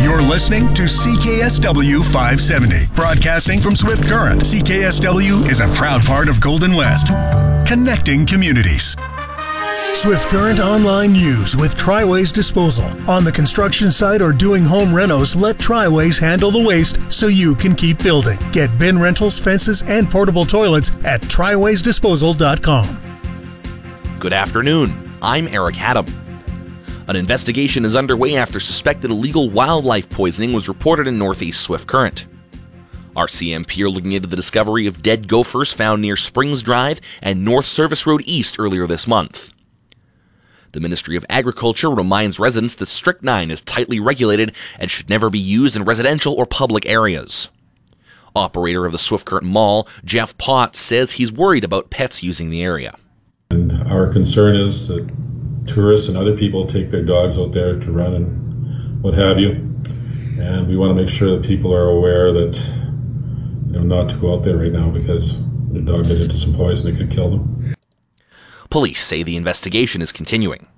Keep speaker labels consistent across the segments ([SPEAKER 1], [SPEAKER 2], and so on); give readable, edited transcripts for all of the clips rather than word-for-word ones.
[SPEAKER 1] You're listening to CKSW 570, broadcasting from Swift Current. CKSW is a proud part of Golden West, connecting communities. Swift Current Online News with Triways Disposal. On the construction site or doing home renos, let Triways handle the waste so you can keep building. Get bin rentals, fences, and portable toilets at triwaysdisposal.com.
[SPEAKER 2] Good afternoon. I'm Eric Haddam. An investigation is underway after suspected illegal wildlife poisoning was reported in northeast Swift Current. RCMP are looking into the discovery of dead gophers found near Springs Drive and North Service Road East earlier this month. The Ministry of Agriculture reminds residents that strychnine is tightly regulated and should never be used in residential or public areas. Operator of the Swift Current Mall, Jeff Potts, says he's worried about pets using the area.
[SPEAKER 3] And our concern is that tourists and other people take their dogs out there to run and what have you. And we want to make sure that people are aware that not to go out there right now because their dog get into some poison that could kill them.
[SPEAKER 2] Police say the investigation is continuing.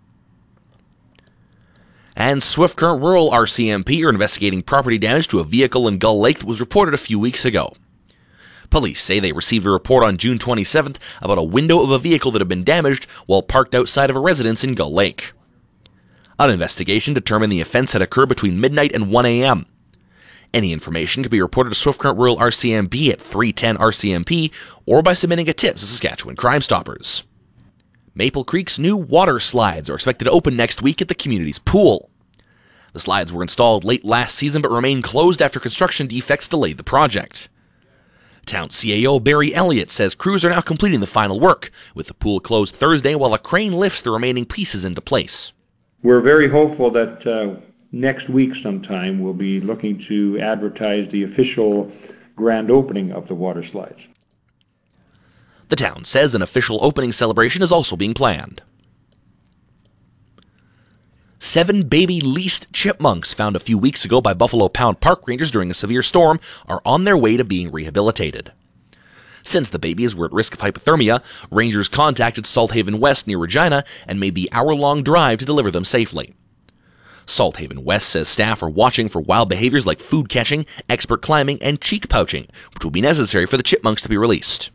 [SPEAKER 2] And Swift Current Rural RCMP are investigating property damage to a vehicle in Gull Lake that was reported a few weeks ago. Police say they received a report on June 27th about a window of a vehicle that had been damaged while parked outside of a residence in Gull Lake. An investigation determined the offense had occurred between midnight and 1 a.m. Any information can be reported to Swift Current Rural RCMP at 310 RCMP or by submitting a tip to Saskatchewan Crime Stoppers. Maple Creek's new water slides are expected to open next week at the community's pool. The slides were installed late last season but remain closed after construction defects delayed the project. Town CAO Barry Elliott says crews are now completing the final work, with the pool closed Thursday while a crane lifts the remaining pieces into place.
[SPEAKER 4] We're very hopeful that next week sometime we'll be looking to advertise the official grand opening of the water slides.
[SPEAKER 2] The town says an official opening celebration is also being planned. 7 baby leased chipmunks found a few weeks ago by Buffalo Pound Park rangers during a severe storm are on their way to being rehabilitated. Since the babies were at risk of hypothermia, rangers contacted Salthaven West near Regina and made the hour-long drive to deliver them safely. Salthaven West says staff are watching for wild behaviors like food catching, expert climbing, and cheek pouching, which will be necessary for the chipmunks to be released.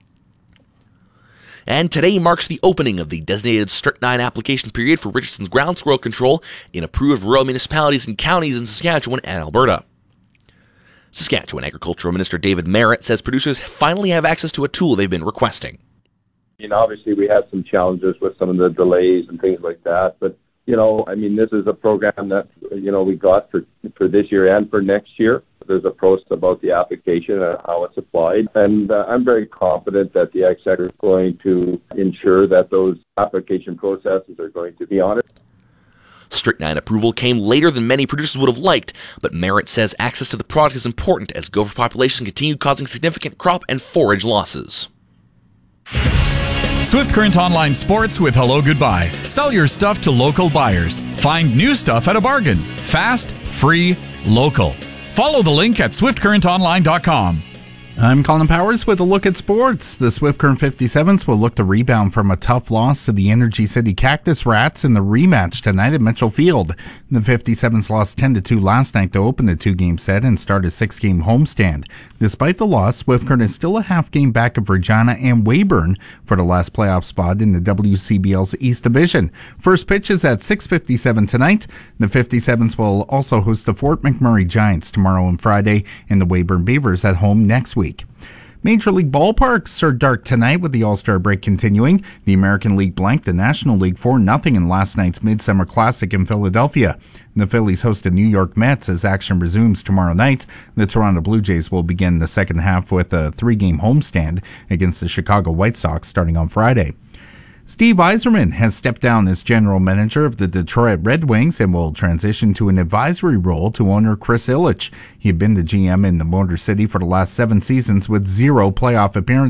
[SPEAKER 2] And today marks the opening of the designated strychnine application period for Richardson's ground squirrel control in approved rural municipalities and counties in Saskatchewan and Alberta. Saskatchewan Agricultural Minister David Merritt says producers finally have access to a tool they've been requesting.
[SPEAKER 5] Obviously we had some challenges with some of the delays and things like that, but this is a program that, we got for this year and for next year. There's a process about the application and how it's applied. And I'm very confident that the Ag sector is going to ensure that those application processes are going to be honored.
[SPEAKER 2] Strychnine approval came later than many producers would have liked, but Merritt says access to the product is important as gopher populations continue causing significant crop and forage losses.
[SPEAKER 6] Swift Current Online Sports with Hello Goodbye. Sell your stuff to local buyers. Find new stuff at a bargain. Fast, free, local. Follow the link at swiftcurrentonline.com.
[SPEAKER 7] I'm Colin Powers with a look at sports. The Swift Current 57s will look to rebound from a tough loss to the Energy City Cactus Rats in the rematch tonight at Mitchell Field. The 57s lost 10-2 last night to open the 2-game set and start a 6-game homestand. Despite the loss, Swift Current is still a half-game back of Regina and Weyburn for the last playoff spot in the WCBL's East Division. First pitch is at 6:57 tonight. The 57s will also host the Fort McMurray Giants tomorrow and Friday, and the Weyburn Beavers at home next week. Major League ballparks are dark tonight with the All-Star break continuing. The American League blanked the National League 4-0 in last night's Midsummer Classic in Philadelphia. The Phillies host the New York Mets as action resumes tomorrow night. The Toronto Blue Jays will begin the second half with a 3-game homestand against the Chicago White Sox starting on Friday. Steve Yzerman has stepped down as general manager of the Detroit Red Wings and will transition to an advisory role to owner Chris Ilitch. He had been the GM in the Motor City for the last 7 seasons with 0 playoff appearances.